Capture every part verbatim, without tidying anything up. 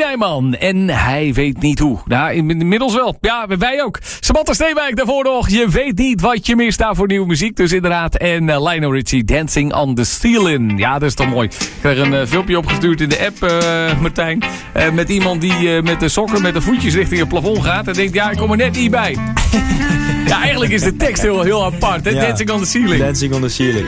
Nijman. En hij weet niet hoe. Nou, inmiddels wel. Ja, wij ook. Samantha Steenwijk daarvoor nog. Je weet niet wat je mist daar voor nieuwe muziek. Dus inderdaad. En uh, Lionel Richie, Dancing on the Ceiling. Ja, dat is toch mooi. Ik kreeg een uh, filmpje opgestuurd in de app, uh, Martijn. Uh, met iemand die uh, met de sokken, met de voetjes richting het plafond gaat. En denkt, ja, ik kom er net niet bij. Ja, eigenlijk is de tekst heel, heel apart. Hè? Ja. Dancing on the Ceiling. Dancing on the Ceiling.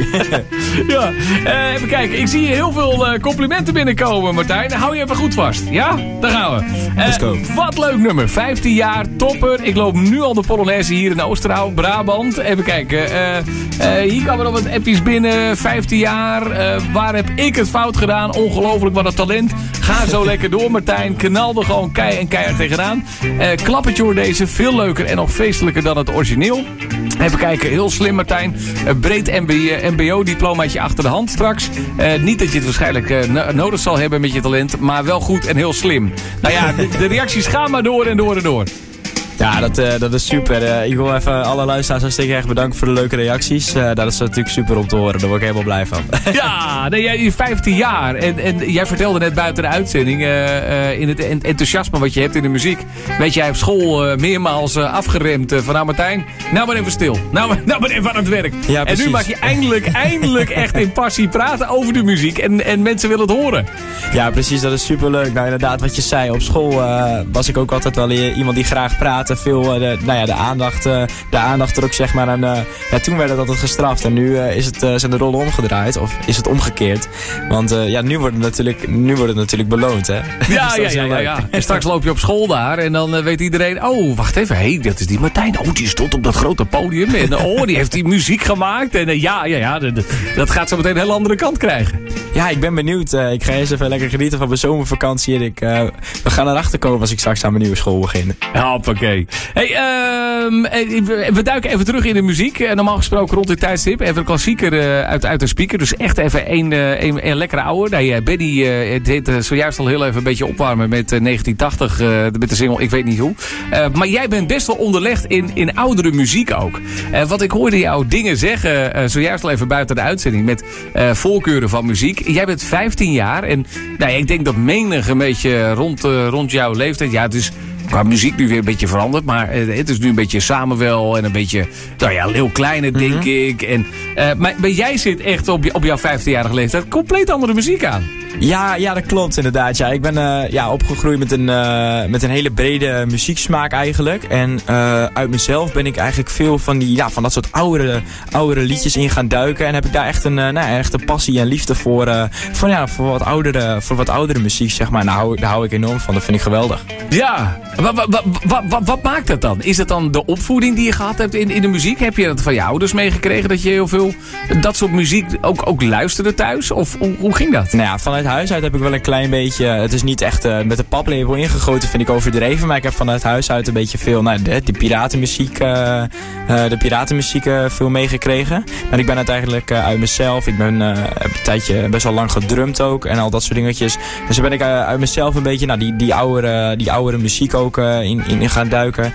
Ja, uh, even kijken. Ik zie hier heel veel uh, complimenten binnenkomen, Martijn. Hou je even goed vast. Ja, daar gaan we. Uh, Let's go. Wat leuk nummer. vijftien jaar, topper. Ik loop nu al de Polonaise hier in Oosterhout, Brabant. Even kijken. Uh, uh, hier komen nog wat appjes binnen. vijftien jaar. Uh, waar heb ik het fout gedaan? Ongelooflijk, wat een talent. Ga zo lekker door, Martijn. Knal er gewoon kei en keihard tegenaan. Uh, klappertje hoor deze. Veel leuker en nog feestelijker dan het origineel. Even kijken, heel slim Martijn. Uh, breed M B O-diplomaatje achter de hand straks. Uh, niet dat je het waarschijnlijk uh, nodig zal hebben met je talent, maar wel goed en heel slim. Nou ja, de, de reacties gaan maar door en door en door. Ja, dat, uh, dat is super. Uh, ik wil even alle luisteraars hartstikke erg bedanken voor de leuke reacties. Uh, dat is natuurlijk super om te horen. Daar word ik helemaal blij van. Ja, nee, jij vijftien jaar. En, en jij vertelde net buiten de uitzending, uh, uh, in het enthousiasme wat je hebt in de muziek. Weet je, jij op school uh, meermaals uh, afgeremd uh, van nou Martijn, nou maar even stil. Nou, nou maar even aan het werk. Ja, en nu mag je eindelijk, eindelijk echt in passie praten over de muziek. En, en mensen willen het horen. Ja, precies. Dat is super leuk. Nou, inderdaad, wat je zei. Op school uh, was ik ook altijd wel iemand die graag praatte. Veel uh, de, nou ja, de, aandacht, uh, de aandacht er ook, zeg maar. En, uh, ja, toen werd het altijd gestraft. En nu uh, is het, uh, zijn de rollen omgedraaid. Of is het omgekeerd. Want uh, ja, nu wordt het natuurlijk, nu wordt het natuurlijk beloond, hè? Ja, dus ja, ja, ja, ja. En straks loop je op school daar. En dan uh, weet iedereen, oh, wacht even. Hé, hey, dat is die Martijn. Oh, die stond op dat grote podium. En oh, die heeft die muziek gemaakt. En uh, ja, ja, ja. De, de, dat gaat zo meteen een hele andere kant krijgen. Ja, ik ben benieuwd. Uh, ik ga eerst even lekker genieten van mijn zomervakantie. En ik, uh, we gaan erachter komen als ik straks aan mijn nieuwe school begin. Hoppakee. Hey, uh, we duiken even terug in de muziek. Uh, normaal gesproken rond dit tijdstip. Even een klassieker uh, uit, uit de speaker. Dus echt even een, uh, een, een lekkere ouwe. Nee, uh, Benny uh, deed uh, zojuist al heel even een beetje opwarmen met uh, negentien tachtig. Uh, met de single Ik weet niet hoe. Uh, maar jij bent best wel onderlegd in, in oudere muziek ook. Uh, wat ik hoorde jou dingen zeggen. Uh, zojuist al even buiten de uitzending. Met uh, voorkeuren van muziek. Jij bent vijftien jaar. En nou, ik denk dat menig een beetje rond, uh, rond jouw leeftijd. Ja, het is qua muziek nu weer een beetje veranderd. Maar uh, het is nu een beetje Samuel. En een beetje, nou ja, Leeuw Kleine, denk mm-hmm. ik. En, uh, maar, maar jij zit echt op, je, op jouw vijftienjarige leeftijd compleet andere muziek aan. Ja, ja, dat klopt inderdaad. Ja. Ik ben uh, ja, opgegroeid met een, uh, met een hele brede muzieksmaak eigenlijk. En uh, uit mezelf ben ik eigenlijk veel van, die, ja, van dat soort oudere, oudere liedjes in gaan duiken. En heb ik daar echt een, uh, nou, echt een passie en liefde voor, uh, voor, ja, voor, wat oudere, voor wat oudere muziek, zeg maar. Nou, hou, daar hou ik enorm van. Dat vind ik geweldig. Ja, wat, wat, wat, wat, wat maakt dat dan? Is het dan de opvoeding die je gehad hebt in, in de muziek? Heb je dat van je ouders meegekregen dat je heel veel dat soort muziek ook, ook luisterde thuis? Of hoe, hoe ging dat? Nou ja, vanuit huis uit heb ik wel een klein beetje, het is niet echt uh, met de paplepel ingegoten, vind ik overdreven, maar ik heb vanuit huis uit een beetje veel, nou, de, de piratenmuziek, uh, uh, de piratenmuziek uh, veel meegekregen. Maar ik ben uiteindelijk uh, uit mezelf, ik ben uh, een tijdje best wel lang gedrumd ook en al dat soort dingetjes. Dus dan ben ik uh, uit mezelf een beetje, nou, die, die oudere, die oudere muziek ook uh, in, in, in gaan duiken.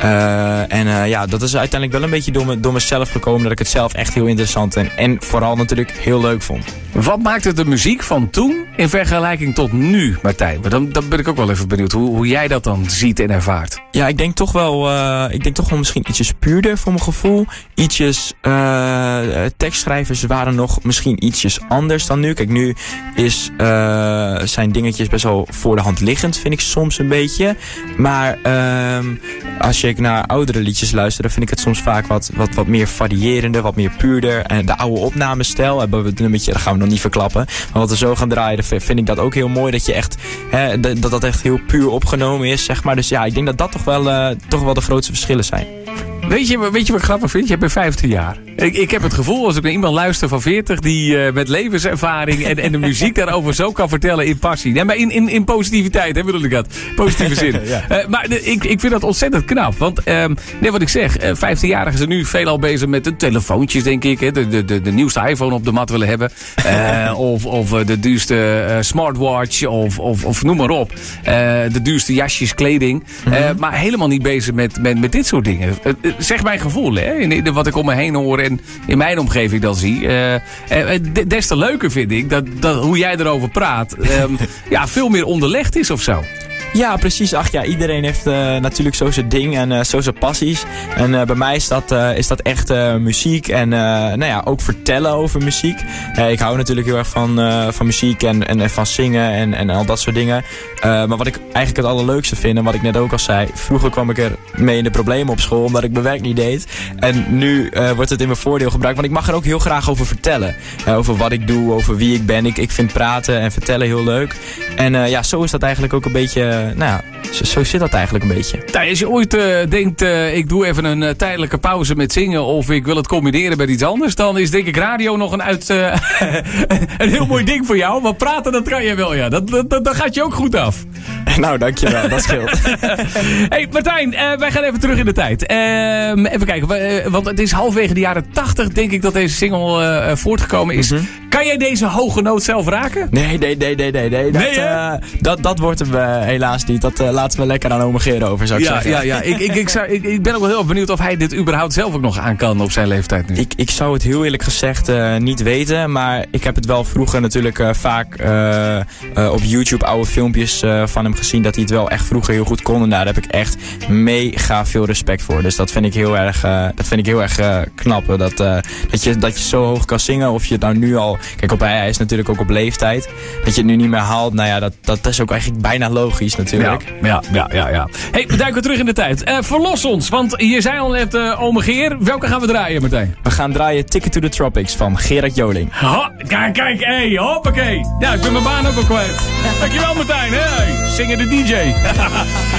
Uh, en uh, ja, dat is uiteindelijk wel een beetje door, me, door mezelf gekomen, dat ik het zelf echt heel interessant en, en vooral natuurlijk heel leuk vond. Wat maakte de muziek van toen in vergelijking tot nu, Martijn? Maar dan, dan ben ik ook wel even benieuwd hoe, hoe jij dat dan ziet en ervaart. Ja, ik denk toch wel, uh, ik denk toch wel misschien ietsjes puurder voor mijn gevoel. Ietsjes, uh, tekstschrijvers waren nog misschien ietsjes anders dan nu. Kijk, nu is, uh, zijn dingetjes best wel voor de hand liggend, vind ik soms een beetje. Maar uh, als je naar oudere liedjes luistert, dan vind ik het soms vaak wat, wat, wat meer variërender, wat meer puurder. En de oude opnamestijl hebben we het nummertje, dat gaan we nog niet verklappen. Maar wat we zo gaan draaien, vind ik dat ook heel mooi. Dat je echt, hè, dat dat echt heel puur opgenomen is, zeg maar. Dus ja, ik denk dat dat toch wel, uh, toch wel de grootste verschillen zijn. Weet je, weet je wat ik grappig vind? Je bent vijftien jaar. Ik, ik heb het gevoel, als ik naar iemand luister van veertig... die uh, met levenservaring en, en de muziek daarover zo kan vertellen in passie. Nee, maar in, in, in positiviteit, hè, bedoel ik dat. Positieve zin. Ja. Uh, maar de, ik, ik vind dat ontzettend knap. Want, um, nee, wat ik zeg, uh, vijftienjarigen zijn nu veelal bezig met de telefoontjes, denk ik. Hè, de, de, de, de nieuwste iPhone op de mat willen hebben. Uh, of, of de duurste uh, smartwatch, of, of, of noem maar op. Uh, de duurste jasjes, kleding. Uh, mm-hmm. Maar helemaal niet bezig met, met, met dit soort dingen. Uh, zeg mijn gevoel, hè, in, in wat ik om me heen hoor en in mijn omgeving dan zie. Uh, uh, des te leuker vind ik dat, dat hoe jij erover praat, um, ja, veel meer onderlegd is of zo. Ja, precies. Ach ja, iedereen heeft uh, natuurlijk zo zijn ding en uh, zo zijn passies. En uh, bij mij is dat, uh, is dat echt uh, muziek en uh, nou ja, ook vertellen over muziek. Uh, ik hou natuurlijk heel erg van, uh, van muziek en, en, en van zingen en, en al dat soort dingen. Uh, maar wat ik eigenlijk het allerleukste vind en wat ik net ook al zei, vroeger kwam ik er mee in de problemen op school omdat ik mijn werk niet deed. En nu uh, wordt het in mijn voordeel gebruikt, want ik mag er ook heel graag over vertellen. Uh, over wat ik doe, over wie ik ben. Ik, ik vind praten en vertellen heel leuk. En uh, ja, zo is dat eigenlijk ook een beetje, uh, nou ja, zo, zo zit dat eigenlijk een beetje. Nou, als je ooit uh, denkt, uh, ik doe even een uh, tijdelijke pauze met zingen of ik wil het combineren met iets anders, dan is denk ik radio nog een, uit, uh, een heel mooi ding voor jou. Want praten, dat kan je wel, ja. Dat, dat, dat, dat gaat je ook goed af. Nou, dankjewel. Dat scheelt. Hey Martijn, uh, wij gaan even terug in de tijd. Uh, even kijken, uh, want het is halverwege de jaren tachtig denk ik dat deze single uh, voortgekomen is. Mm-hmm. Kan jij deze hoge noot zelf raken? Nee, nee, nee, nee, nee. nee. Dat, nee, uh, dat, dat wordt hem uh, helaas niet. Dat uh, laten we lekker aan Ome Geren over, zou ik ja, zeggen. Ja, ja. ik, ik, ik, zou, ik, ik ben ook wel heel benieuwd of hij dit überhaupt zelf ook nog aan kan op zijn leeftijd nu. Ik, ik zou het heel eerlijk gezegd uh, niet weten, maar ik heb het wel vroeger natuurlijk uh, vaak uh, uh, op YouTube oude filmpjes uh, van hem gezien dat hij het wel echt vroeger heel goed kon. En daar heb ik echt mega veel respect voor. Dus dat vind ik heel erg, uh, dat vind ik heel erg uh, knap. Dat, uh, dat, je, dat je zo hoog kan zingen. Of je het nou nu al... Kijk, op, hij is natuurlijk ook op leeftijd. Dat je het nu niet meer haalt. Nou ja, dat, dat is ook eigenlijk bijna logisch natuurlijk. Ja, ja, ja. ja. Hey, we duiken terug in de tijd. Uh, verlos ons, want je zei al net uh, Ome Geer. Welke gaan we draaien, Martijn? We gaan draaien Ticket to the Tropics van Gerard Joling. Ha, kijk, kijk, hé, hey, hoppakee. Ja, ik ben mijn baan ook al kwijt. Dankjewel, Martijn. Hey, zingen de D J.